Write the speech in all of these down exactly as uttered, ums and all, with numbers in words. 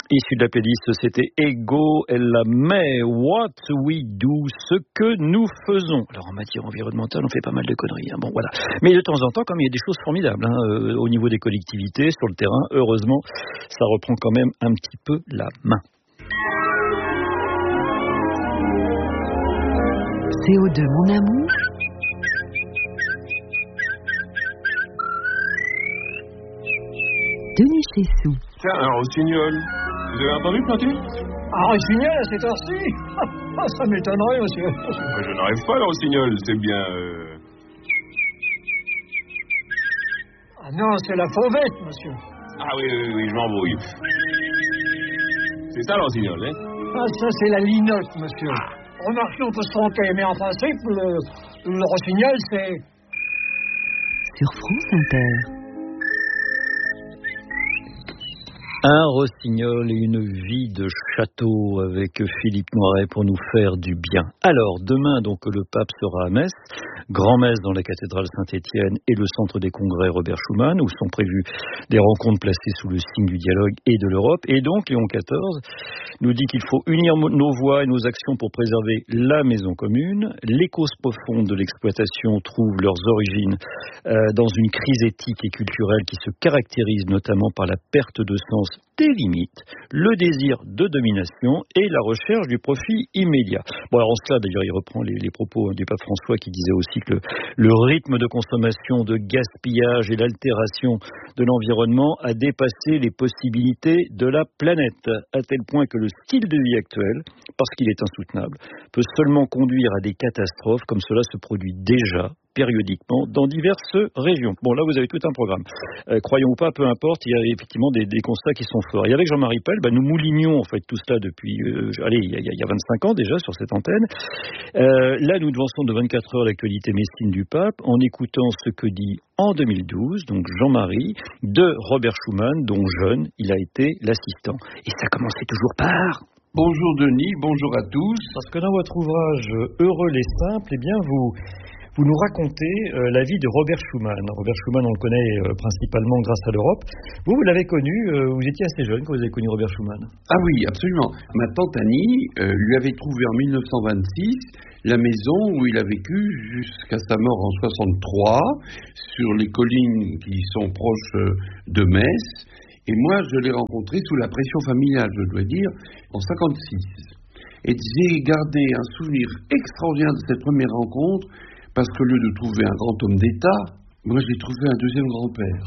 Issu de la playlist, c'était Ego La Mais, What We Do, ce que nous faisons. Alors en matière environnementale, on fait pas mal de conneries. Hein. Bon voilà. Mais de temps en temps, comme il y a des choses formidables hein, euh, au niveau des collectivités, sur le terrain, heureusement, ça reprend quand même un petit peu la main. C O deux, mon amour. Denis Chessou. Tiens, un rossignol. Vous avez entendu planter? Un rossignol à cette heure-ci? Ça m'étonnerait, monsieur. Moi, je n'arrive pas, le rossignol. C'est bien... Euh... Ah non, c'est la fauvette, monsieur. Ah oui, oui, oui, je m'embrouille. C'est ça, le rossignol, hein? Ah, ça, c'est la linotte, monsieur. Ah. Remarquez, on peut se tromper, mais en principe, le, le rossignol, c'est... Sur France Inter. Un rossignol et une vie de château avec Philippe Noiret pour nous faire du bien. Alors, demain, donc, le pape sera à Metz, grand-messe dans la cathédrale Saint-Étienne et le centre des congrès Robert Schuman, où sont prévues des rencontres placées sous le signe du dialogue et de l'Europe. Et donc, Léon quatorze nous dit qu'il faut unir nos voix et nos actions pour préserver la maison commune. Les causes profondes de l'exploitation trouvent leurs origines euh, dans une crise éthique et culturelle qui se caractérise notamment par la perte de sens des limites, le désir de domination et la recherche du profit immédiat. Bon, alors en cela, d'ailleurs, il reprend les, les propos du pape François qui disait aussi que le, le rythme de consommation, de gaspillage et l'altération de l'environnement a dépassé les possibilités de la planète, à tel point que le style de vie actuel, parce qu'il est insoutenable, peut seulement conduire à des catastrophes comme cela se produit déjà périodiquement dans diverses régions. Bon, là, vous avez tout un programme. Euh, croyons ou pas, peu importe, il y a effectivement des, des constats qui sont forts. Et avec Jean-Marie Pell, bah, nous moulinions en fait tout cela depuis, euh, allez, il y, a, il y a vingt-cinq ans déjà sur cette antenne. Euh, là, nous devançons de vingt-quatre heures l'actualité messine du pape en écoutant ce que dit en deux mille douze, donc Jean-Marie, de Robert Schuman, dont jeune, il a été l'assistant. Et ça commençait toujours par... Bonjour Denis, bonjour à tous. Parce que dans votre ouvrage Heureux les simples, eh bien vous... Vous nous racontez euh, la vie de Robert Schuman. Robert Schuman, on le connaît euh, principalement grâce à l'Europe. Vous, vous l'avez connu, euh, vous étiez assez jeune quand vous avez connu Robert Schuman. Ah oui, absolument. Ma tante Annie euh, lui avait trouvé en mille neuf cent vingt-six la maison où il a vécu jusqu'à sa mort en soixante-trois, sur les collines qui sont proches de Metz. Et moi, je l'ai rencontré sous la pression familiale, je dois dire, en cinquante-six. Et j'ai gardé un souvenir extraordinaire de cette première rencontre, parce que au lieu de trouver un grand homme d'État, moi j'ai trouvé un deuxième grand-père.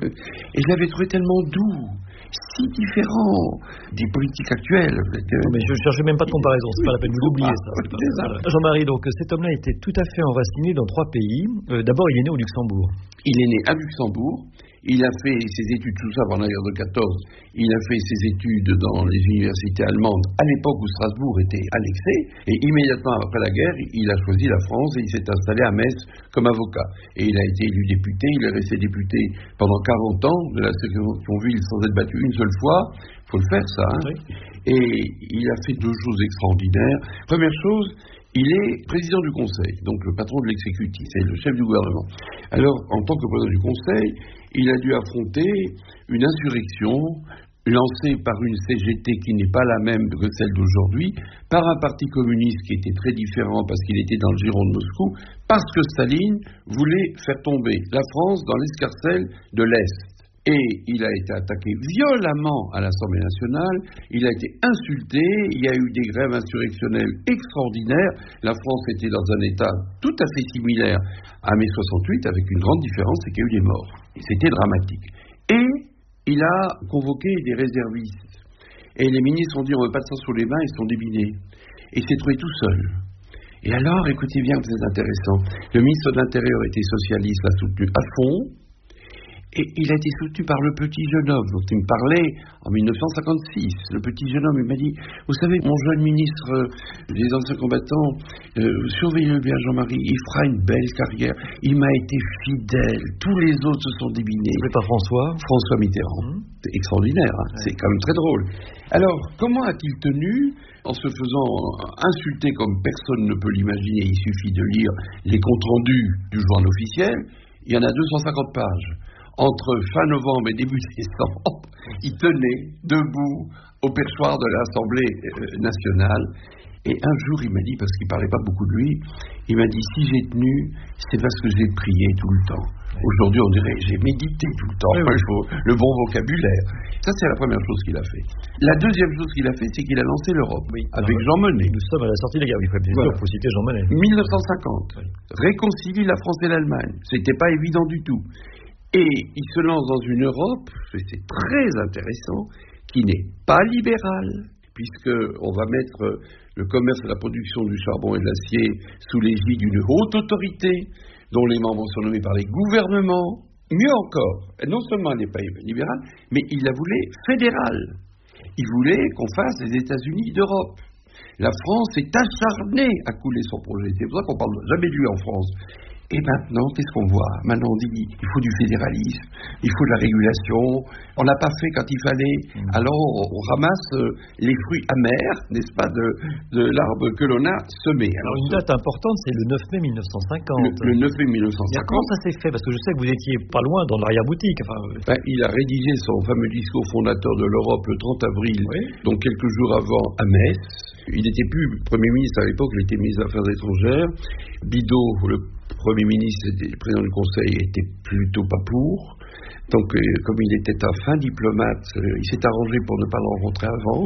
Et je l'avais trouvé tellement doux, si différent des politiques actuelles. Non, mais je ne cherchais même pas de comparaison, c'est pas la peine de l'oublier ça. C'est pas, c'est ça. Jean-Marie, donc cet homme-là était tout à fait enraciné dans trois pays. Euh, d'abord, il est né au Luxembourg. Il est né à Luxembourg. Il a fait ses études, tout ça avant la guerre de quatorze, il a fait ses études dans les universités allemandes, à l'époque où Strasbourg était annexé, et immédiatement après la guerre, il a choisi la France et il s'est installé à Metz comme avocat. Et il a été élu député, il est resté député pendant quarante ans de la Seconde-Ville sans être battu une seule fois. Il faut le faire ça, hein. Oui. Et il a fait deux choses extraordinaires. Première chose, il est président du Conseil, donc le patron de l'exécutif, c'est le chef du gouvernement. Alors, en tant que président du Conseil, il a dû affronter une insurrection lancée par une C G T qui n'est pas la même que celle d'aujourd'hui, par un parti communiste qui était très différent parce qu'il était dans le giron de Moscou, parce que Staline voulait faire tomber la France dans l'escarcelle de l'Est. Et il a été attaqué violemment à l'Assemblée nationale, il a été insulté, il y a eu des grèves insurrectionnelles extraordinaires. La France était dans un état tout à fait similaire à mai soixante-huit, avec une grande différence, c'est qu'il y a eu des morts. Et c'était dramatique. Et il a convoqué des réservistes. Et les ministres ont dit, on ne veut pas de sang sous les mains, ils sont débinés. Et il s'est trouvé tout seul. Et alors, écoutez bien, c'est intéressant, le ministre de l'Intérieur était socialiste, l'a soutenu à fond. Et il a été soutenu par le petit jeune homme dont il me parlait en mille neuf cent cinquante-six. Le petit jeune homme, il m'a dit, vous savez, mon jeune ministre euh, des anciens combattants, euh, surveillez-le bien Jean-Marie, il fera une belle carrière. Il m'a été fidèle, tous les autres se sont débinés. C'est pas François François Mitterrand. Mmh. C'est extraordinaire, hein. Ouais. C'est quand même très drôle. Alors, comment a-t-il tenu en se faisant insulter comme personne ne peut l'imaginer? Il suffit de lire les comptes rendus du journal officiel, il y en a deux cent cinquante pages. Entre fin novembre et début décembre, il tenait debout au perchoir de l'Assemblée euh, nationale. Et un jour, il m'a dit, parce qu'il ne parlait pas beaucoup de lui, il m'a dit, si j'ai tenu, c'est parce que j'ai prié tout le temps. Aujourd'hui, on dirait, j'ai médité tout le temps. Oui, oui. Il faut le bon vocabulaire. Ça, c'est la première chose qu'il a fait. La deuxième chose qu'il a fait, c'est qu'il a lancé l'Europe, Oui. avec Alors, Jean Monnet. Nous sommes à la sortie de la guerre. Il faut, Voilà. faut citer Jean Monnet. mille neuf cent cinquante. Oui. Réconcilie la France et l'Allemagne. C'était pas évident du tout. Et il se lance dans une Europe, et c'est très intéressant, qui n'est pas libérale, puisque on va mettre le commerce et la production du charbon et de l'acier sous l'égide d'une haute autorité, dont les membres sont nommés par les gouvernements. Mieux encore, non seulement elle n'est pas libérale, mais il la voulait fédérale. Il voulait qu'on fasse les États-Unis d'Europe. La France est acharnée à couler son projet. C'est pour ça qu'on parle jamais de lui en France. Et maintenant, qu'est-ce qu'on voit? Maintenant, on dit il faut du fédéralisme, il faut de la régulation. On l'a pas fait quand il fallait. Mmh. Alors, on, on ramasse euh, les fruits amers, n'est-ce pas, de, de l'arbre que l'on a semé. Alors, Alors, une date importante, c'est le neuf mai mille neuf cent cinquante. Le, le neuf mai mille neuf cent cinquante. Comment ça s'est fait? Parce que je sais que vous étiez pas loin dans l'arrière-boutique. Enfin, euh... ben, il a rédigé son fameux discours fondateur de l'Europe le trente avril, oui. donc quelques jours avant à Metz. Il n'était plus Premier ministre à l'époque, il était ministre des Affaires étrangères. Bidault, le Premier ministre et le président du Conseil, était plutôt pas pour. Donc, euh, comme il était un fin diplomate, euh, il s'est arrangé pour ne pas le rencontrer avant.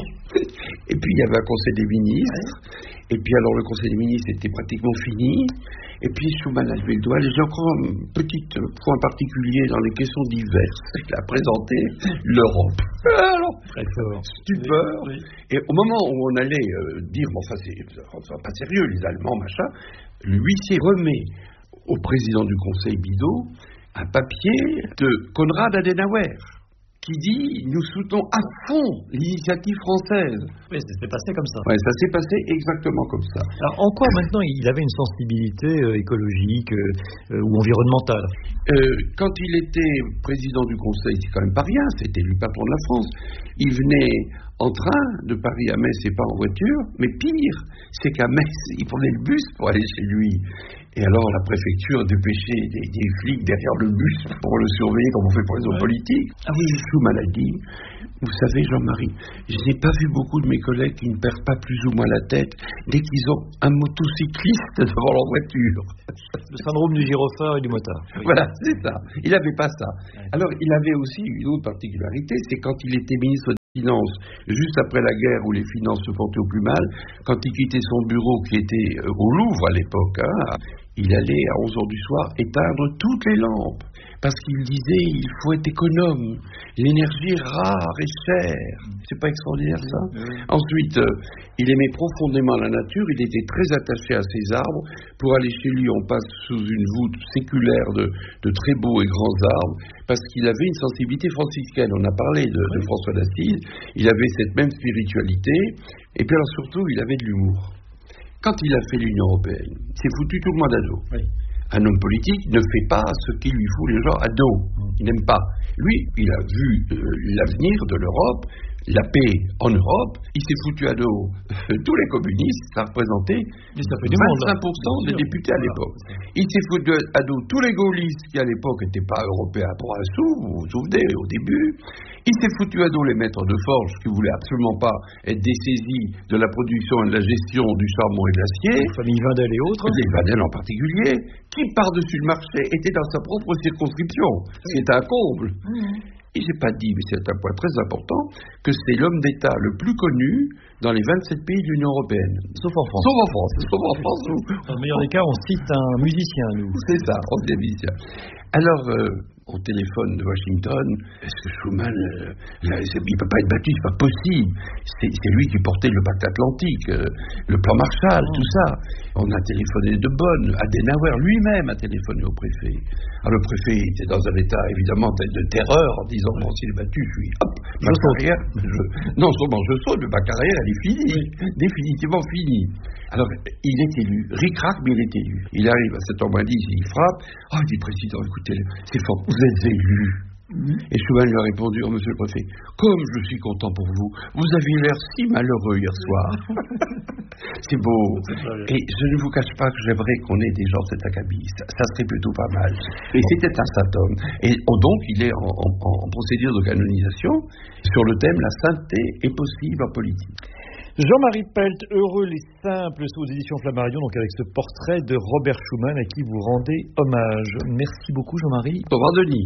Et puis, il y avait un Conseil des ministres. Et puis, alors, le Conseil des ministres était pratiquement fini. Et puis, Schuman a levé le doigt. J'ai encore un petit point particulier dans les questions diverses. Il a présenté l'Europe. Alors, très fort. Stupeur. Oui, oui. Et au moment où on allait euh, dire, bon, enfin, c'est enfin, pas sérieux, les Allemands, machin, l'huissier remet au président du Conseil Bidault un papier de Konrad Adenauer qui dit nous soutenons à fond l'initiative française. Oui, c'est passé comme ça. Ouais, ça s'est passé exactement comme ça. Alors, en quoi maintenant il avait une sensibilité euh, écologique euh, ou environnementale? euh, Quand il était président du Conseil, c'est quand même pas rien, c'était lui patron de la France. Il venait en train de Paris à Metz et pas en voiture, mais pire, c'est qu'à Metz, il prenait le bus pour aller chez lui. Et alors la préfecture dépêchait des, des flics derrière le bus pour le surveiller comme on fait pour les hommes politiques. Ah oui, Schuman a dit, vous savez Jean-Marie, je n'ai pas vu beaucoup de mes collègues qui ne perdent pas plus ou moins la tête dès qu'ils ont un motocycliste devant leur voiture. Le syndrome du gyrophare et du motard. Oui. Voilà, c'est ça. Il n'avait pas ça. Alors il avait aussi une autre particularité, c'est quand il était ministre Finances, juste après la guerre où les finances se portaient au plus mal, quand il quittait son bureau qui était au Louvre à l'époque, hein, il allait à onze heures du soir éteindre toutes les lampes parce qu'il disait il faut être économe, l'énergie est rare et chère. C'est pas extraordinaire ça? Oui. Ensuite, euh, il aimait profondément la nature, il était très attaché à ses arbres. Pour aller chez lui, on passe sous une voûte séculaire de, de très beaux et grands arbres parce qu'il avait une sensibilité franciscaine. On a parlé de, de François d'Assise, il avait cette même spiritualité et puis alors surtout, il avait de l'humour. Quand il a fait l'Union européenne, il s'est foutu tout le monde à dos. Oui. Un homme politique ne fait pas ce qu'il lui fout les gens à dos. Il n'aime pas. Lui, il a vu euh, l'avenir de l'Europe, la paix en Europe. Il s'est foutu à dos euh, tous les communistes. Ça représentait vingt-cinq pour cent des députés à l'époque. Il s'est foutu à dos tous les gaullistes qui à l'époque n'étaient pas européens pour un sou. Vous vous souvenez au début. Il s'est foutu à dos les maîtres de forge qui voulaient absolument pas être dessaisis de la production et de la gestion du charbon et de l'acier. Les familles Wendel et autres. Les Wendel en particulier, qui par-dessus le marché étaient dans sa propre circonscription. C'est un comble. Mmh. Et j'ai pas dit, mais c'est un point très important, que c'est l'homme d'État le plus connu dans les vingt-sept pays de l'Union européenne. Sauf en France. Sauf en France. Sauf en France. Où... Dans le meilleur des cas, on cite un musicien, nous. C'est ça, on dit un musicien. Alors, euh, au téléphone de Washington, est-ce que Schuman, euh, là, il ne peut pas être battu, c'est pas possible. C'est, c'est lui qui portait le pacte atlantique, euh, le plan Marshall, oh. tout ça. On a téléphoné de Bonn, Adenauer lui-même a téléphoné au préfet. Alors le préfet était dans un état évidemment de terreur en disant bon, s'il est battu, je suis hop, ma carrière, je, non seulement je saute, mais ma carrière elle est finie, définitivement finie. Alors il est élu, ric-rac, mais il est élu. Il arrive à sept heures moins dix, il frappe. Oh, il dit président, écoutez, c'est fort, vous êtes élu. Et Schumann lui a répondu, oh, monsieur le préfet, comme je suis content pour vous, vous aviez l'air si malheureux hier soir. C'est beau. Et je ne vous cache pas que j'aimerais qu'on ait des gens de cet acabit. Ça, ça serait plutôt pas mal. Et c'était un saint homme. Et oh, donc, il est en, en, en procédure de canonisation sur le thème la sainteté est possible en politique. Jean-Marie Pelt, Heureux les simples, aux éditions Flammarion, donc avec ce portrait de Robert Schumann à qui vous rendez hommage. Merci beaucoup Jean-Marie. Au revoir Denis.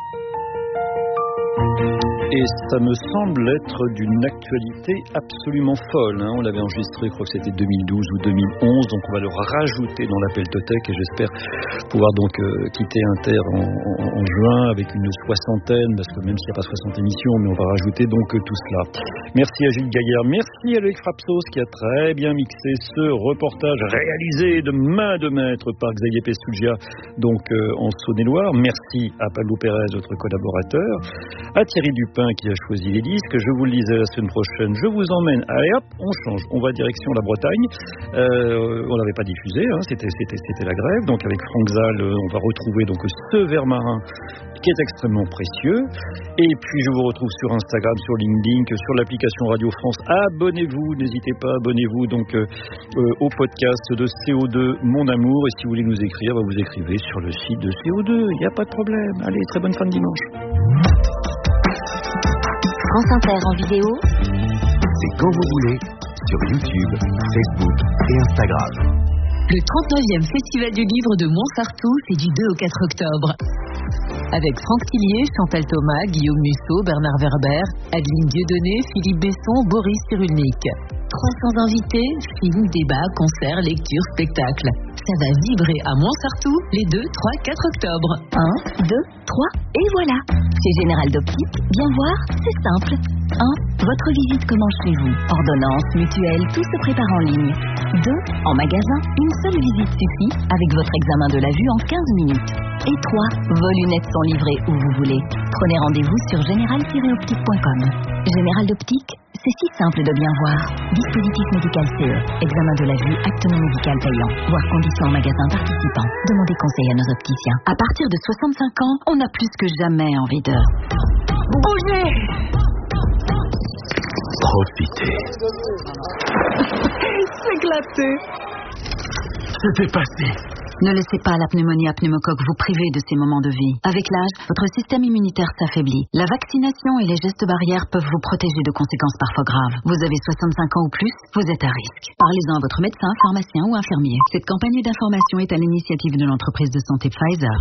Et ça me semble être d'une actualité absolument folle. Hein. On l'avait enregistré, je crois que c'était deux mille douze ou deux mille onze, donc on va le rajouter dans l'appel Totec et j'espère pouvoir donc euh, quitter Inter en, en, en juin avec une soixantaine, parce que même s'il n'y a pas soixante émissions, mais on va rajouter donc euh, tout cela. Merci à Gilles Gaillard, merci à Loïc Frapsos qui a très bien mixé ce reportage réalisé de main de maître par Xavier Pessulgia, donc euh, en Saône-et-Loire. Merci à Pablo Pérez, notre collaborateur, à Thierry Dupin qui a choisi les disques. Je vous le disais la semaine prochaine, je vous emmène, allez hop, on change, on va direction la Bretagne. Euh, on l'avait pas diffusé, hein, c'était, c'était, c'était la grève, donc avec Franck Zal, on va retrouver donc ce verre marin qui est extrêmement précieux. Et puis je vous retrouve sur Instagram, sur LinkedIn, sur l'application Radio France. Abonnez-vous, n'hésitez pas, abonnez-vous donc euh, euh, au podcast de C O deux Mon Amour. Et si vous voulez nous écrire, bah, vous écrivez sur le site de C O deux, il n'y a pas de problème. Allez, très bonne fin de dimanche. France Inter en vidéo, c'est quand vous voulez, sur YouTube, Facebook et Instagram. Le trente-neuvième Festival du Livre de Montsartou, c'est du deux au quatre octobre. Avec Franck Tillier, Chantal Thomas, Guillaume Musso, Bernard Werber, Adeline Dieudonné, Philippe Besson, Boris Cyrulnik. trois cents invités, films, débats, concerts, lectures, spectacles. Ça va vibrer à Montsartou les deux, trois, quatre octobre. un, deux, trois, et voilà. Chez Général d'Optique, bien voir, c'est simple. un. Votre visite commence chez vous. Ordonnance, mutuelle, tout se prépare en ligne. deux. En magasin, une seule visite suffit avec votre examen de la vue en quinze minutes. Et trois. Vos lunettes sont livrées où vous voulez. Prenez rendez-vous sur général tiret optique point com. Général d'Optique, c'est si simple de bien voir. Dispositif médical C E. Examen de la vue, acte non médical payant. Voir conditions en magasin participant. Demandez conseil à nos opticiens. À partir de soixante-cinq ans, on a plus que jamais envie de... bouger. Profitez. S'éclater. C'était passé. Ne laissez pas la pneumonie à pneumocoque vous priver de ces moments de vie. Avec l'âge, votre système immunitaire s'affaiblit. La vaccination et les gestes barrières peuvent vous protéger de conséquences parfois graves. Vous avez soixante-cinq ans ou plus, vous êtes à risque. Parlez-en à votre médecin, pharmacien ou infirmier. Cette campagne d'information est à l'initiative de l'entreprise de santé Pfizer.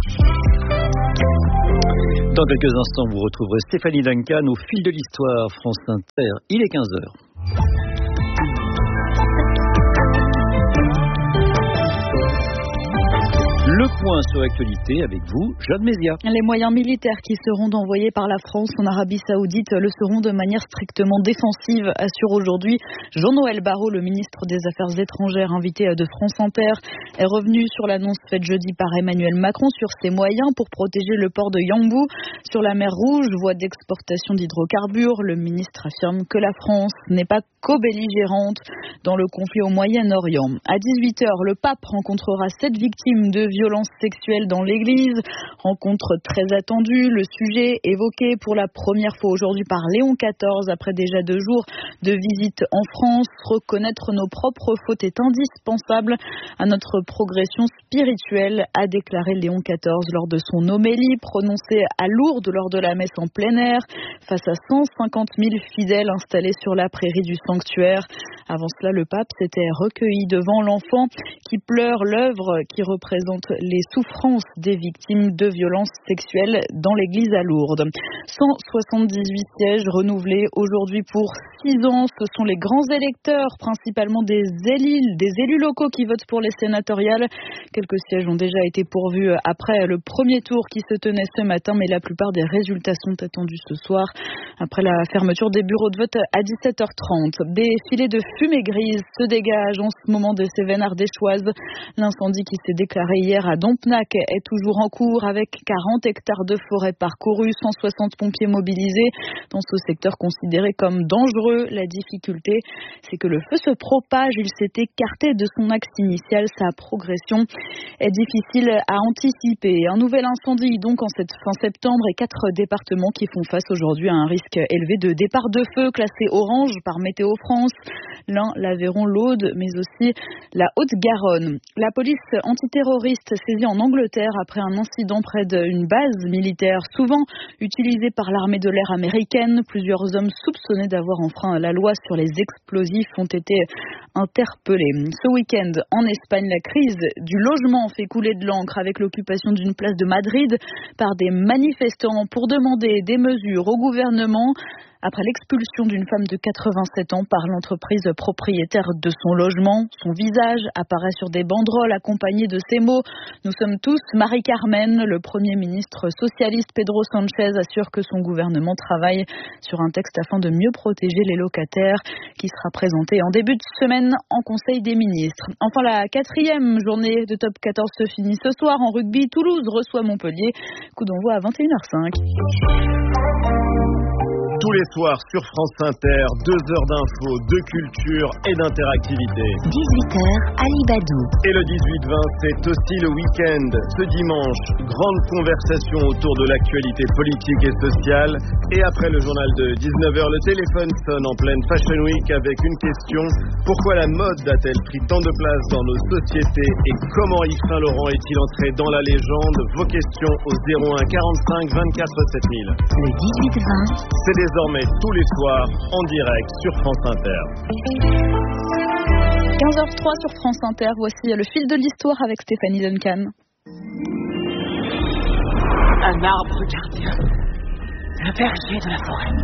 Dans quelques instants, vous retrouverez Stéphanie Duncan au fil de l'histoire France Inter. Il est quinze heures. Le point sur l'actualité avec vous, Jeanne Mézia. Les moyens militaires qui seront envoyés par la France en Arabie Saoudite le seront de manière strictement défensive, assure aujourd'hui Jean-Noël Barrot, le ministre des Affaires étrangères invité de France Inter, est revenu sur l'annonce faite jeudi par Emmanuel Macron sur ses moyens pour protéger le port de Yanbu sur la mer Rouge, voie d'exportation d'hydrocarbures. Le ministre affirme que la France n'est pas co-belligérante dans le conflit au Moyen-Orient. À dix-huit heures, le pape rencontrera sept victimes de violences sexuelles dans l'église. Rencontre très attendue. Le sujet évoqué pour la première fois aujourd'hui par Léon quatorze après déjà deux jours de visite en France. Reconnaître nos propres fautes est indispensable à notre progression spirituelle, a déclaré Léon quatorze lors de son homélie prononcée à Lourdes lors de la messe en plein air face à cent cinquante mille fidèles installés sur la prairie du sanctuaire. Avant cela, le pape s'était recueilli devant l'enfant qui pleure, l'œuvre qui représente les souffrances des victimes de violences sexuelles dans l'église à Lourdes. cent soixante-dix-huit sièges renouvelés aujourd'hui pour six ans. Ce sont les grands électeurs, principalement des élus, des élus locaux qui votent pour les sénatoriales. Quelques sièges ont déjà été pourvus après le premier tour qui se tenait ce matin, mais la plupart des résultats sont attendus ce soir après la fermeture des bureaux de vote à dix-sept heures trente. Des filets de fumée grise se dégagent en ce moment de Cévennes ardéchoises. L'incendie qui s'est déclaré hier hier à Dompenac est toujours en cours avec quarante hectares de forêt parcourus, cent soixante pompiers mobilisés dans ce secteur considéré comme dangereux. La difficulté, c'est que le feu se propage. Il s'est écarté de son axe initial. Sa progression est difficile à anticiper. Un nouvel incendie donc en cette fin septembre et quatre départements qui font face aujourd'hui à un risque élevé de départ de feu classé orange par Météo France. L'Ain, l'Aveyron, l'Aude, mais aussi la Haute-Garonne. La police antiterroriste saisie en Angleterre après un incident près d'une base militaire souvent utilisée par l'armée de l'air américaine. Plusieurs hommes soupçonnés d'avoir enfreint la loi sur les explosifs ont été interpellés. Ce week-end, en Espagne, la crise du logement fait couler de l'encre avec l'occupation d'une place de Madrid par des manifestants pour demander des mesures au gouvernement. Après l'expulsion d'une femme de quatre-vingt-sept ans par l'entreprise propriétaire de son logement, son visage apparaît sur des banderoles accompagné de ces mots « Nous sommes tous Marie-Carmen ». Le Premier ministre socialiste Pedro Sánchez assure que son gouvernement travaille sur un texte afin de mieux protéger les locataires qui sera présenté en début de semaine en Conseil des ministres. Enfin, la quatrième journée de Top quatorze se finit ce soir en rugby. Toulouse reçoit Montpellier. Coup d'envoi à vingt et une heures cinq. Tous les soirs sur France Inter, deux heures d'info, de culture et d'interactivité. dix-huit heures, Ali Badou. Et le dix-huit vingt, c'est aussi le week-end. Ce dimanche, grande conversation autour de l'actualité politique et sociale. Et après le journal de dix-neuf heures, le téléphone sonne en pleine Fashion Week avec une question. Pourquoi la mode a-t-elle pris tant de place dans nos sociétés et comment Yves Saint Laurent est-il entré dans la légende? Vos questions au zéro un quarante-cinq vingt-quatre sept mille. Le dix-huit vingt. C'est désormais tous les soirs en direct sur France Inter. quinze heures trois sur France Inter, voici le fil de l'histoire avec Stéphanie Duncan. Un arbre gardien, le berger de la forêt.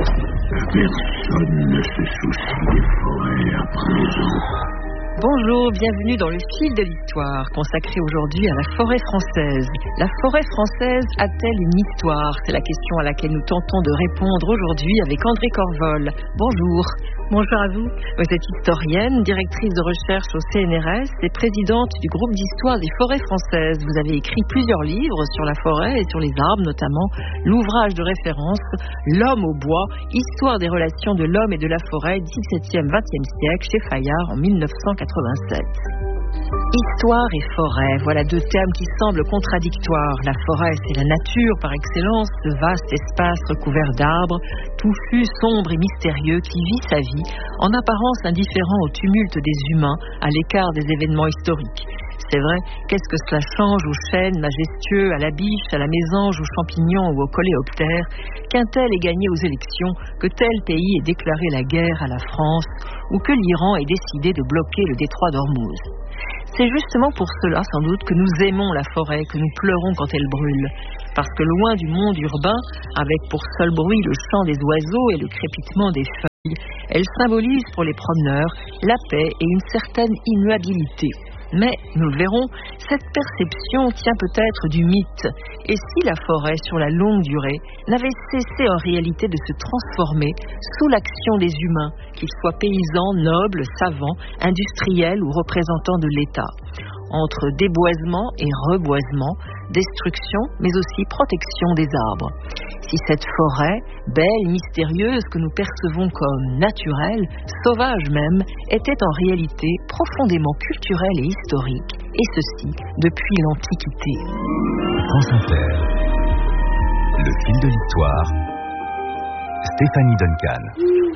Personne ne se soucie des forêts à présent. Bonjour, bienvenue dans le fil de l'histoire, consacré aujourd'hui à la forêt française. La forêt française a-t-elle une histoire? C'est la question à laquelle nous tentons de répondre aujourd'hui avec André Corvol. Bonjour. Bonjour à vous. Vous êtes historienne, directrice de recherche au C N R S et présidente du groupe d'histoire des forêts françaises. Vous avez écrit plusieurs livres sur la forêt et sur les arbres, notamment l'ouvrage de référence L'homme au bois, histoire des relations de l'homme et de la forêt, dix-septième vingtième siècle, chez Fayard en mille neuf cent quatre-vingt-sept. Histoire et forêt, voilà deux termes qui semblent contradictoires. La forêt, c'est la nature par excellence, ce vaste espace recouvert d'arbres, touffu, sombre et mystérieux, qui vit sa vie, en apparence indifférent au tumulte des humains, à l'écart des événements historiques. C'est vrai, qu'est-ce que cela change aux chênes majestueux, à la biche, à la mésange, aux champignons ou aux coléoptères, qu'un tel ait gagné aux élections, que tel pays ait déclaré la guerre à la France, ou que l'Iran ait décidé de bloquer le détroit d'Ormuz. C'est justement pour cela, sans doute, que nous aimons la forêt, que nous pleurons quand elle brûle. Parce que loin du monde urbain, avec pour seul bruit le chant des oiseaux et le crépitement des feuilles, elle symbolise pour les promeneurs la paix et une certaine immuabilité. Mais, nous le verrons, cette perception tient peut-être du mythe. Et si la forêt, sur la longue durée, n'avait cessé en réalité de se transformer sous l'action des humains, qu'ils soient paysans, nobles, savants, industriels ou représentants de l'État, entre déboisement et reboisement, destruction, mais aussi protection des arbres. Si cette forêt, belle, mystérieuse, que nous percevons comme naturelle, sauvage même, était en réalité profondément culturelle et historique, et ceci depuis l'Antiquité. France Inter, le fil de l'histoire, Stéphanie Duncan.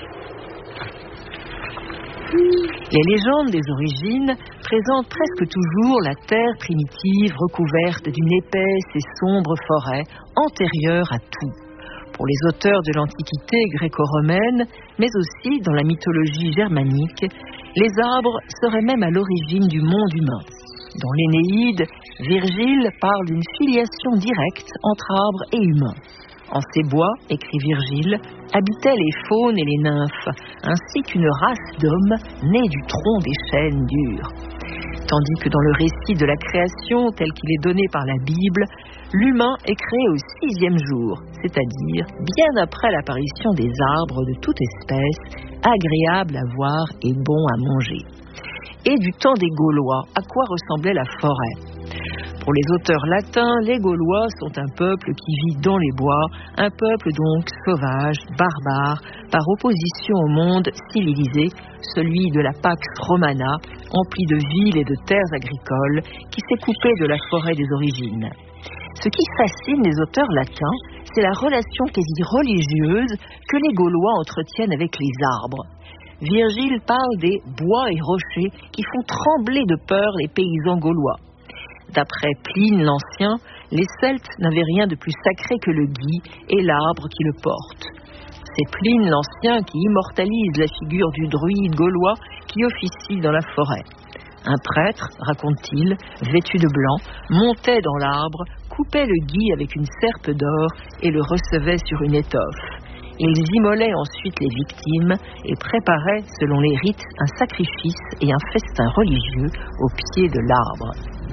Les légendes des origines présentent presque toujours la terre primitive recouverte d'une épaisse et sombre forêt antérieure à tout. Pour les auteurs de l'Antiquité gréco-romaine, mais aussi dans la mythologie germanique, les arbres seraient même à l'origine du monde humain. Dans l'Énéide, Virgile parle d'une filiation directe entre arbres et humains. En ces bois, écrit Virgile, habitaient les faunes et les nymphes, ainsi qu'une race d'hommes nés du tronc des chênes durs. Tandis que dans le récit de la création tel qu'il est donné par la Bible, l'humain est créé au sixième jour, c'est-à-dire bien après l'apparition des arbres de toute espèce, agréables à voir et bons à manger. Et du temps des Gaulois, à quoi ressemblait la forêt ? Pour les auteurs latins, les Gaulois sont un peuple qui vit dans les bois, un peuple donc sauvage, barbare, par opposition au monde civilisé, celui de la Pax Romana, empli de villes et de terres agricoles, qui s'est coupé de la forêt des origines. Ce qui fascine les auteurs latins, c'est la relation quasi religieuse que les Gaulois entretiennent avec les arbres. Virgile parle des bois et rochers qui font trembler de peur les paysans gaulois. D'après Pline l'Ancien, les Celtes n'avaient rien de plus sacré que le gui et l'arbre qui le porte. C'est Pline l'Ancien qui immortalise la figure du druide gaulois qui officie dans la forêt. Un prêtre, raconte-t-il, vêtu de blanc, montait dans l'arbre, coupait le gui avec une serpe d'or et le recevait sur une étoffe. Ils immolaient ensuite les victimes et préparaient, selon les rites, un sacrifice et un festin religieux au pied de l'arbre.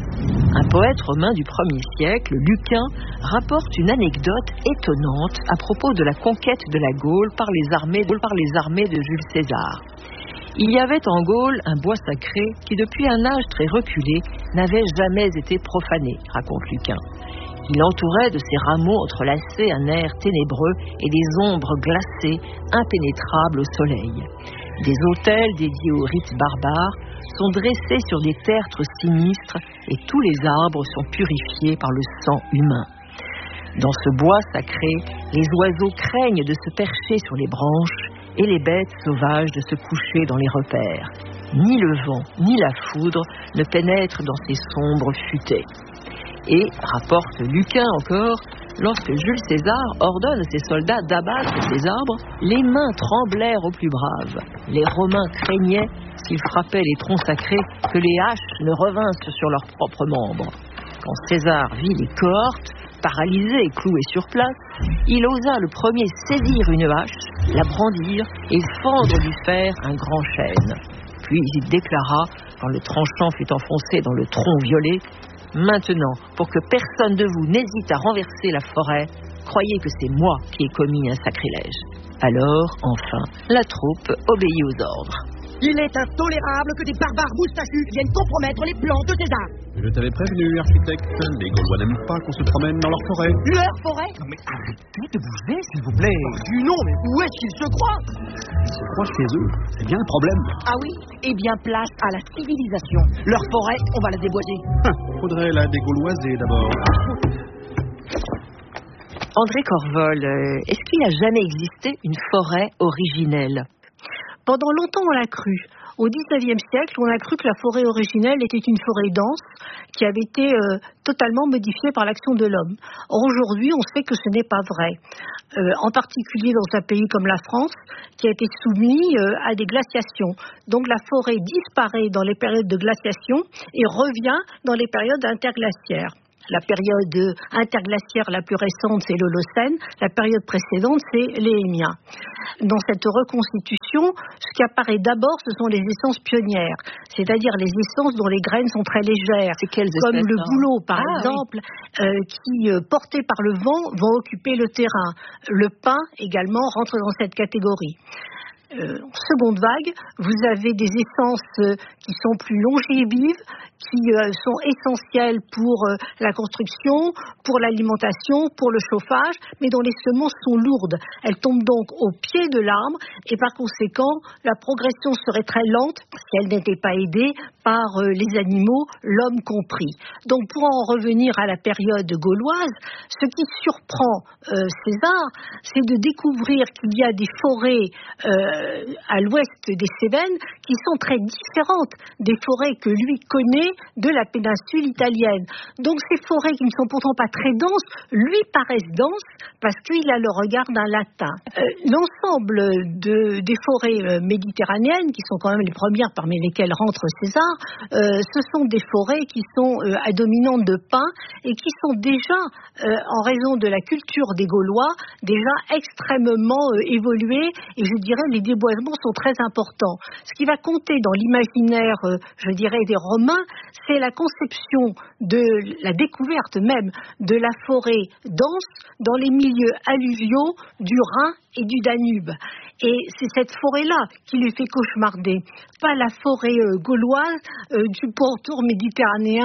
Un poète romain du premier siècle, Lucain, rapporte une anecdote étonnante à propos de la conquête de la Gaule par les armées, par les armées de Jules César. Il y avait en Gaule un bois sacré qui, depuis un âge très reculé, n'avait jamais été profané, raconte Lucain. Il entourait de ses rameaux entrelacés un air ténébreux et des ombres glacées, impénétrables au soleil. Des autels dédiés aux rites barbares sont dressés sur des tertres sinistres et tous les arbres sont purifiés par le sang humain. Dans ce bois sacré, les oiseaux craignent de se percher sur les branches et les bêtes sauvages de se coucher dans les repères. Ni le vent, ni la foudre ne pénètrent dans ces sombres futaies. Et, rapporte Lucain encore, lorsque Jules César ordonne à ses soldats d'abattre ces arbres, les mains tremblèrent aux plus braves. Les Romains craignaient, s'ils frappaient les troncs sacrés, que les haches ne revinssent sur leurs propres membres. Quand César vit les cohortes, paralysées et clouées sur place, il osa le premier saisir une hache, la brandir et fendre du fer un grand chêne. Puis il déclara, quand le tranchant fut enfoncé dans le tronc violet, « Maintenant, pour que personne de vous n'hésite à renverser la forêt, croyez que c'est moi qui ai commis un sacrilège. » Alors, enfin, la troupe obéit aux ordres. Il est intolérable que des barbares moustachus viennent compromettre les plans de César. Je t'avais prévenu, architecte. Les Gaulois n'aiment pas qu'on se promène dans leur forêt. Leur forêt? Non mais arrêtez de bouger, s'il vous plaît. Oh, non, mais où est-ce qu'ils se croient? Ils se croient chez eux. C'est bien le problème. Ah oui? Eh bien, place à la civilisation. Leur forêt, on va la déboiser. Hum, faudrait la dégauloiser d'abord. André Corvol, euh, est-ce qu'il a jamais existé une forêt originelle? Pendant longtemps, on l'a cru. Au dix-neuvième siècle, on a cru que la forêt originelle était une forêt dense qui avait été euh, totalement modifiée par l'action de l'homme. Or, aujourd'hui, on sait que ce n'est pas vrai. Euh, en particulier dans un pays comme la France, qui a été soumis euh, à des glaciations. Donc, la forêt disparaît dans les périodes de glaciation et revient dans les périodes interglaciaires. La période interglaciaire la plus récente, c'est l'Holocène. La période précédente, c'est l'Éémien. Dans cette reconstitution, ce qui apparaît d'abord, ce sont les essences pionnières, c'est-à-dire les essences dont les graines sont très légères, comme le bouleau, par ah, exemple, oui. euh, qui, euh, porté par le vent, vont occuper le terrain. Le pin, également, rentre dans cette catégorie. Euh, en seconde vague, vous avez des essences euh, qui sont plus longévives, qui euh, sont essentielles pour euh, la construction, pour l'alimentation, pour le chauffage, mais dont les semences sont lourdes. Elles tombent donc au pied de l'arbre et par conséquent, la progression serait très lente si elle n'était pas aidée par euh, les animaux, l'homme compris. Donc pour en revenir à la période gauloise, ce qui surprend euh, César, c'est de découvrir qu'il y a des forêts euh, à l'ouest des Cévennes qui sont très différentes des forêts que lui connaît de la péninsule italienne. Donc ces forêts qui ne sont pourtant pas très denses, lui paraissent denses parce qu'il a le regard d'un latin. Euh, l'ensemble de, des forêts euh, méditerranéennes, qui sont quand même les premières parmi lesquelles rentre César, euh, ce sont des forêts qui sont euh, à dominante de pins et qui sont déjà, euh, en raison de la culture des Gaulois, déjà extrêmement euh, évoluées, et je dirais les déboisements sont très importants. Ce qui va compter dans l'imaginaire, euh, je dirais, des Romains, c'est la conception de la découverte même de la forêt dense dans les milieux alluviaux du Rhin et du Danube. Et c'est cette forêt-là qui lui fait cauchemarder, pas la forêt euh, gauloise euh, du pourtour méditerranéen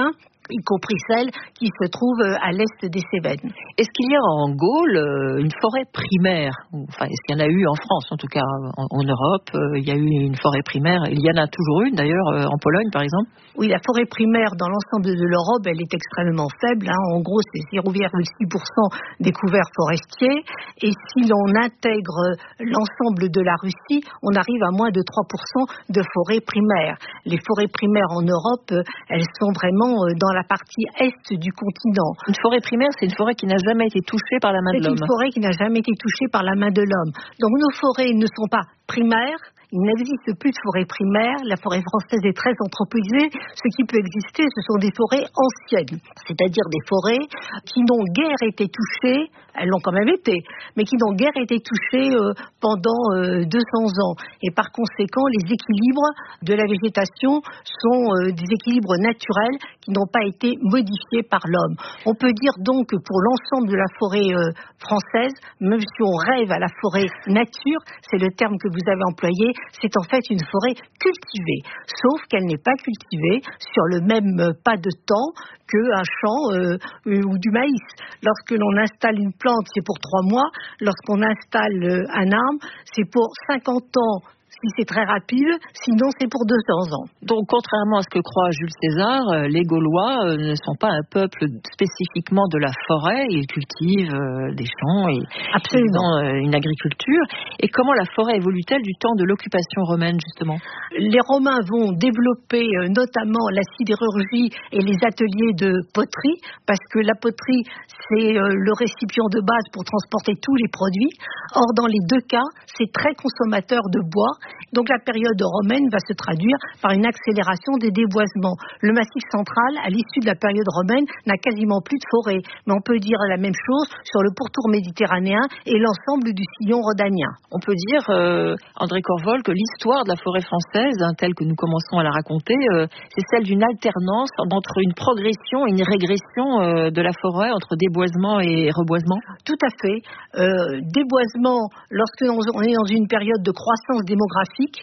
y compris celles qui se trouvent à l'est des Cévennes. Est-ce qu'il y a en Gaule une forêt primaire? Enfin, est-ce qu'il y en a eu en France, en tout cas en, en Europe, il y a eu une forêt primaire. Il y en a toujours une d'ailleurs en Pologne par exemple. Oui, la forêt primaire dans l'ensemble de l'Europe, elle est extrêmement faible. Hein. En gros, c'est zéro virgule six pour cent des couverts forestiers. Et si l'on intègre l'ensemble de la Russie, on arrive à moins de trois pour cent de forêts primaires. Les forêts primaires en Europe, elles sont vraiment dans la partie est du continent. Une forêt primaire, c'est une forêt qui n'a jamais été touchée par la main de l'homme. C'est une forêt qui n'a jamais été touchée par la main de l'homme. Donc nos forêts ne sont pas primaires. Il n'existe plus de forêt primaire. La forêt française est très anthropisée. Ce qui peut exister, ce sont des forêts anciennes, c'est-à-dire des forêts qui n'ont guère été touchées, elles l'ont quand même été, mais qui n'ont guère été touchées euh, pendant euh, deux cents ans. Et par conséquent, les équilibres de la végétation sont euh, des équilibres naturels qui n'ont pas été modifiés par l'homme. On peut dire donc que pour l'ensemble de la forêt euh, française, même si on rêve à la forêt nature, c'est le terme que vous avez employé, c'est en fait une forêt cultivée, sauf qu'elle n'est pas cultivée sur le même pas de temps qu'un champ euh, ou du maïs. Lorsque l'on installe une plante, c'est pour trois mois. Lorsqu'on installe euh, un arbre, c'est pour cinquante ans. Si c'est très rapide, sinon c'est pour deux cents ans. Donc, contrairement à ce que croit Jules César, les Gaulois ne sont pas un peuple spécifiquement de la forêt. Ils cultivent des champs et absolument une agriculture. Et comment la forêt évolue-t-elle du temps de l'occupation romaine, justement? Les Romains vont développer notamment la sidérurgie et les ateliers de poterie, parce que la poterie, c'est le récipient de base pour transporter tous les produits. Or, dans les deux cas, c'est très consommateur de bois. Donc la période romaine va se traduire par une accélération des déboisements. Le Massif central, à l'issue de la période romaine, n'a quasiment plus de forêt. Mais on peut dire la même chose sur le pourtour méditerranéen et l'ensemble du sillon rhodanien. On peut dire, euh, André Corvol, que l'histoire de la forêt française, hein, telle que nous commençons à la raconter, euh, c'est celle d'une alternance entre une progression et une régression euh, de la forêt, entre déboisement et reboisement. Tout à fait. Euh, déboisement, lorsque l'on est dans une période de croissance démographique,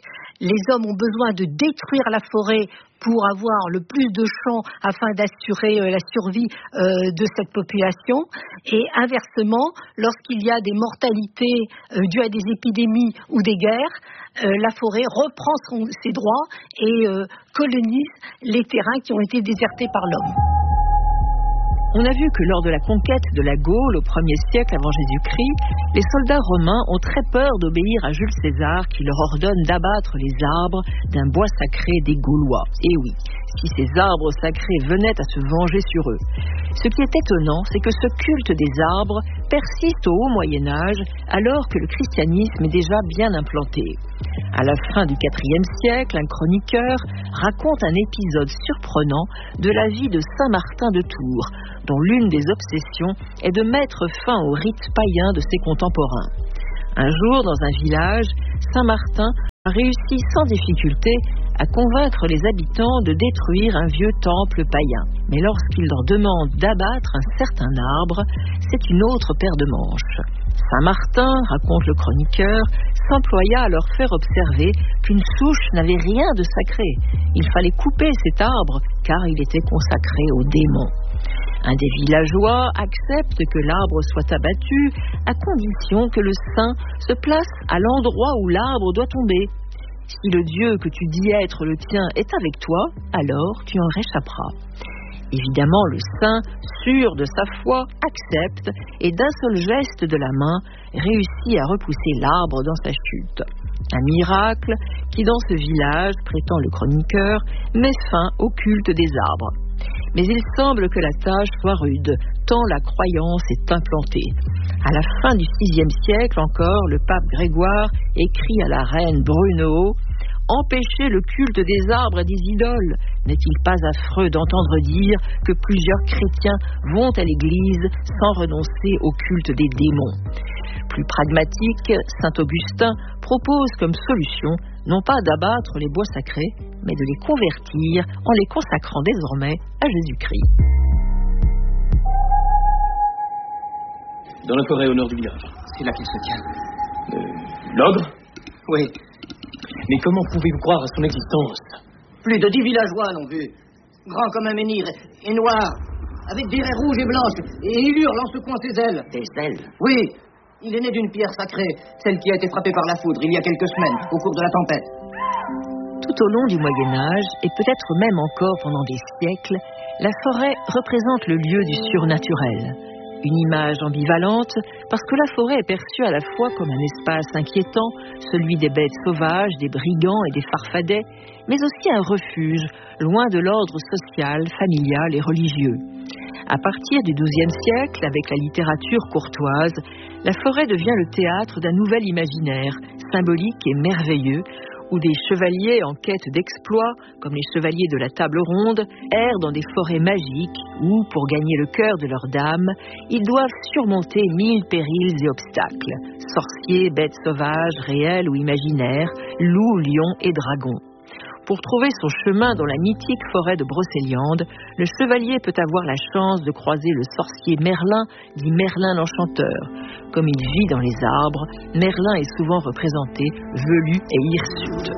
les hommes ont besoin de détruire la forêt pour avoir le plus de champs afin d'assurer euh, la survie euh, de cette population. Et inversement, lorsqu'il y a des mortalités euh, dues à des épidémies ou des guerres, euh, la forêt reprend son, ses droits et euh, colonise les terrains qui ont été désertés par l'homme. On a vu que lors de la conquête de la Gaule au premier siècle avant Jésus-Christ, les soldats romains ont très peur d'obéir à Jules César qui leur ordonne d'abattre les arbres d'un bois sacré des Gaulois. Et oui, si ces arbres sacrés venaient à se venger sur eux. Ce qui est étonnant, c'est que ce culte des arbres persiste au haut Moyen-Âge alors que le christianisme est déjà bien implanté. À la fin du quatrième siècle, un chroniqueur raconte un épisode surprenant de la vie de Saint Martin de Tours, dont l'une des obsessions est de mettre fin aux rites païens de ses contemporains. Un jour, dans un village, Saint Martin a réussi sans difficulté à convaincre les habitants de détruire un vieux temple païen. Mais lorsqu'il leur demande d'abattre un certain arbre, c'est une autre paire de manches. Saint Martin, raconte le chroniqueur, s'employa à leur faire observer qu'une souche n'avait rien de sacré. Il fallait couper cet arbre, car il était consacré aux démons. Un des villageois accepte que l'arbre soit abattu à condition que le saint se place à l'endroit où l'arbre doit tomber. Si le Dieu que tu dis être le tien est avec toi, alors tu en réchapperas. Évidemment, le saint, sûr de sa foi, accepte et d'un seul geste de la main, réussit à repousser l'arbre dans sa chute. Un miracle qui, dans ce village, prétend le chroniqueur, met fin au culte des arbres. Mais il semble que la tâche soit rude, tant la croyance est implantée. À la fin du sixième siècle encore, le pape Grégoire écrit à la reine Brunehaut « Empêcher le culte des arbres et des idoles, n'est-il pas affreux d'entendre dire que plusieurs chrétiens vont à l'église sans renoncer au culte des démons ?» Plus pragmatique, saint Augustin propose comme solution non pas d'abattre les bois sacrés, mais de les convertir en les consacrant désormais à Jésus-Christ. Dans la forêt au nord du village. C'est là qu'il se tient. Euh, L'ogre ? Oui. Mais comment pouvez-vous croire à son existence ? Plus de dix villageois l'ont vu. grand comme un menhir, et noir, avec des raies rouges et blanches, et il hurle en secouant ses ailes. Des ailes? Oui, il est né d'une pierre sacrée, celle qui a été frappée par la foudre il y a quelques semaines, au cours de la tempête. Tout au long du Moyen-Âge, et peut-être même encore pendant des siècles, la forêt représente le lieu du surnaturel. Une image ambivalente, parce que la forêt est perçue à la fois comme un espace inquiétant, celui des bêtes sauvages, des brigands et des farfadets, mais aussi un refuge, loin de l'ordre social, familial et religieux. À partir du douzième siècle, avec la littérature courtoise, la forêt devient le théâtre d'un nouvel imaginaire, symbolique et merveilleux, où des chevaliers en quête d'exploits, comme les chevaliers de la table ronde, errent dans des forêts magiques où, pour gagner le cœur de leurs dames, ils doivent surmonter mille périls et obstacles, sorciers, bêtes sauvages, réelles ou imaginaires, loups, lions et dragons. Pour trouver son chemin dans la mythique forêt de Brocéliande, le chevalier peut avoir la chance de croiser le sorcier Merlin, dit Merlin l'Enchanteur. Comme il vit dans les arbres, Merlin est souvent représenté velu et hirsute.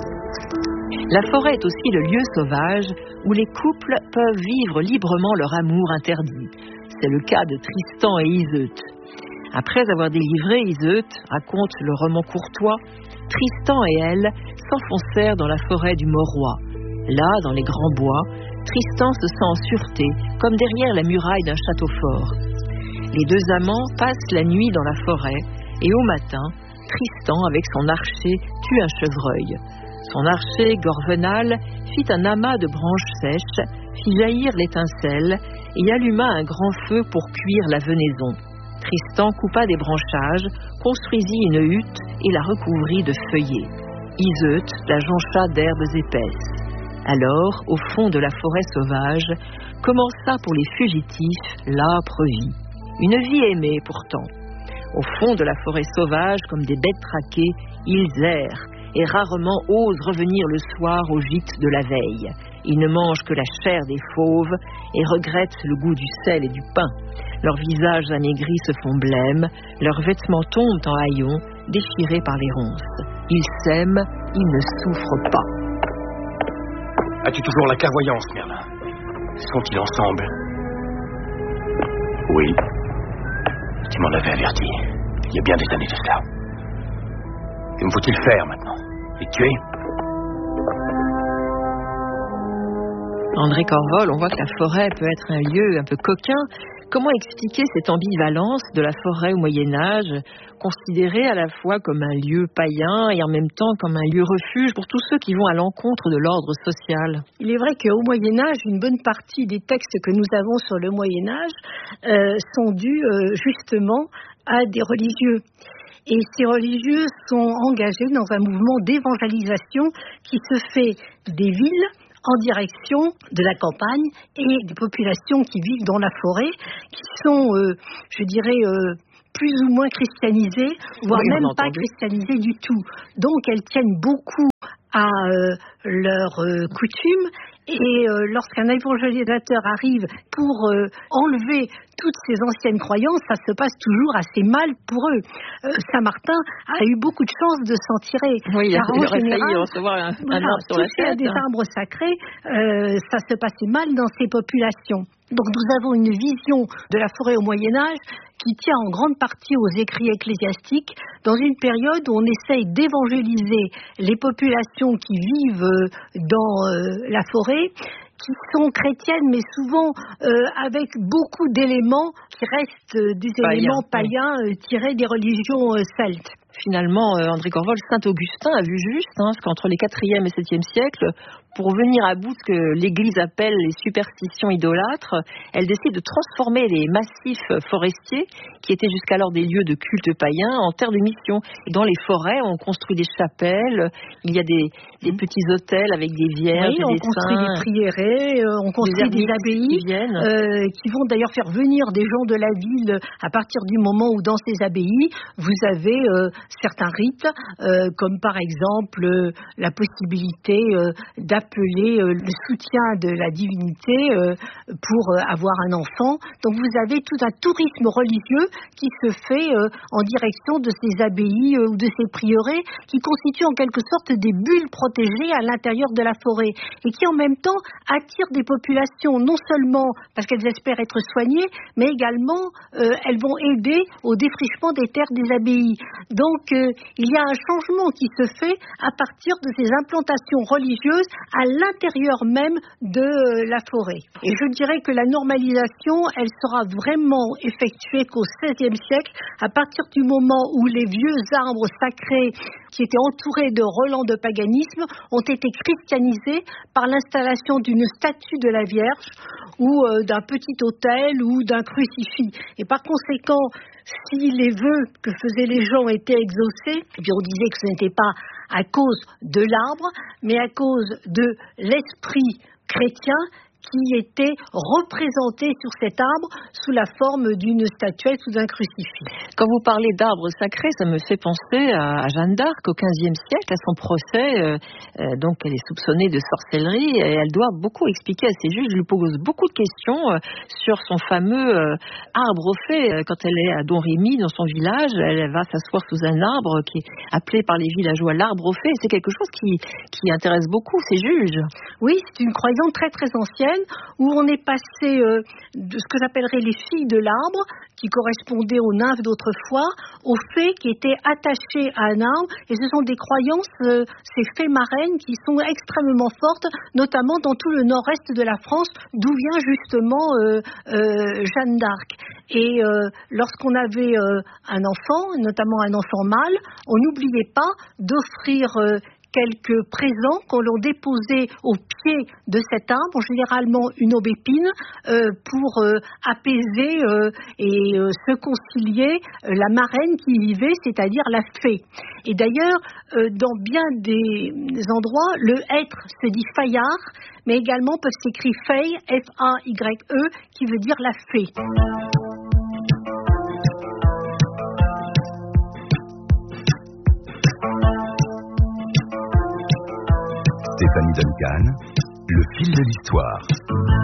La forêt est aussi le lieu sauvage où les couples peuvent vivre librement leur amour interdit. C'est le cas de Tristan et Iseut. Après avoir délivré Iseut, raconte le roman courtois, Tristan et elle s'enfoncèrent dans la forêt du Mauroy. Là, dans les grands bois, Tristan se sent en sûreté, comme derrière la muraille d'un château fort. Les deux amants passent la nuit dans la forêt, et au matin, Tristan, avec son archer, tue un chevreuil. Son archer, Gorvenal, fit un amas de branches sèches, fit jaillir l'étincelle, et alluma un grand feu pour cuire la venaison. Tristan coupa des branchages, construisit une hutte et la recouvrit de feuillets. Iseut la joncha d'herbes épaisses. Alors, au fond de la forêt sauvage, commença pour les fugitifs l'âpre vie. Une vie aimée pourtant. Au fond de la forêt sauvage, comme des bêtes traquées, ils errent et rarement osent revenir le soir au gîte de la veille. Ils ne mangent que la chair des fauves et regrettent le goût du sel et du pain. Leurs visages amaigris se font blêmes, leurs vêtements tombent en haillons, déchirés par les ronces. Ils s'aiment, ils ne souffrent pas. As-tu toujours la clairvoyance, Merlin? Sont-ils ensemble? Oui. Tu m'en avais averti, il y a bien des années de cela. Que me faut-il faire maintenant? Les tuer? André Corvol, on voit que la forêt peut être un lieu un peu coquin. Comment expliquer cette ambivalence de la forêt au Moyen-Âge, considérée à la fois comme un lieu païen et en même temps comme un lieu refuge pour tous ceux qui vont à l'encontre de l'ordre social? Il est vrai qu'au Moyen-Âge, une bonne partie des textes que nous avons sur le Moyen-Âge euh, sont dus euh, justement à des religieux. Et ces religieux sont engagés dans un mouvement d'évangélisation qui se fait des villes en direction de la campagne et des populations qui vivent dans la forêt, qui sont, euh, je dirais, euh, plus ou moins christianisées, voire oui, même pas christianisées du tout. Donc elles tiennent beaucoup à euh, leurs euh, coutumes. Et euh, lorsqu'un évangélisateur arrive pour euh, enlever toutes ces anciennes croyances, ça se passe toujours assez mal pour eux. Euh, Saint-Martin a eu beaucoup de chance de s'en tirer. Oui, car il en aurait général, failli recevoir un, un voilà, arbre sur la tête. Des arbres sacrés, euh, ça se passait mal dans ces populations. Donc nous avons une vision de la forêt au Moyen-Âge qui tient en grande partie aux écrits ecclésiastiques, dans une période où on essaye d'évangéliser les populations qui vivent dans euh, la forêt, qui sont chrétiennes, mais souvent euh, avec beaucoup d'éléments qui restent des Païen, éléments païens oui. euh, tirés des religions euh, celtes. Finalement, euh, André Corvol, Saint-Augustin a vu juste, hein, qu'entre les quatrième et septième siècles, pour venir à bout de ce que l'Église appelle les superstitions idolâtres, elle décide de transformer les massifs forestiers, qui étaient jusqu'alors des lieux de culte païen, en terre de mission. Et dans les forêts, on construit des chapelles, il y a des, des petits hôtels avec des vierges, oui, et on des construit saints, des prieurés, euh, on construit des, des abbayes qui, euh, qui vont d'ailleurs faire venir des gens de la ville à partir du moment où dans ces abbayes, vous avez euh, certains rites, euh, comme par exemple euh, la possibilité euh, d'appeler appeler euh, le soutien de la divinité euh, pour euh, avoir un enfant. Donc vous avez tout un tourisme religieux qui se fait euh, en direction de ces abbayes euh, ou de ces prieurés qui constituent en quelque sorte des bulles protégées à l'intérieur de la forêt et qui en même temps attirent des populations non seulement parce qu'elles espèrent être soignées, mais également euh, elles vont aider au défrichement des terres des abbayes. Donc euh, il y a un changement qui se fait à partir de ces implantations religieuses à l'intérieur même de euh, la forêt. Et je dirais que la normalisation, elle sera vraiment effectuée qu'au seizième siècle, à partir du moment où les vieux arbres sacrés qui étaient entourés de relents de paganisme ont été christianisés par l'installation d'une statue de la Vierge ou euh, d'un petit autel ou d'un crucifix. Et par conséquent, si les vœux que faisaient les gens étaient exaucés, eh bien on disait que ce n'était pas à cause de l'arbre, mais à cause de l'esprit chrétien qui était représenté sur cet arbre sous la forme d'une statuette ou d'un crucifix. Quand vous parlez d'arbres sacrés, ça me fait penser à Jeanne d'Arc au quinzième siècle, à son procès. Euh, euh, donc elle est soupçonnée de sorcellerie et elle doit beaucoup expliquer à ses juges. Je lui pose beaucoup de questions euh, sur son fameux euh, arbre au fait. Quand elle est à Domrémy, dans son village, elle va s'asseoir sous un arbre qui est appelé par les villageois l'arbre au fait. C'est quelque chose qui, qui intéresse beaucoup ces juges. Oui, c'est une croyance très très ancienne où on est passé euh, de ce que j'appellerais les filles de l'arbre, qui correspondaient aux nymphes d'autrefois, aux fées qui étaient attachées à un arbre. Et ce sont des croyances, euh, ces fées marraines, qui sont extrêmement fortes, notamment dans tout le nord-est de la France, d'où vient justement euh, euh, Jeanne d'Arc. Et euh, lorsqu'on avait euh, un enfant, notamment un enfant mâle, on n'oubliait pas d'offrir euh, quelques présents qu'on l'on déposait au pied de cet arbre, généralement une aubépine, euh, pour euh, apaiser euh, et euh, se concilier euh, la marraine qui y vivait, c'est-à-dire la fée. Et d'ailleurs, euh, dans bien des endroits, le être se dit faillard, mais également peut s'écrire fey, F A Y E, qui veut dire la fée. Stéphanie Duncan, le fil de l'histoire.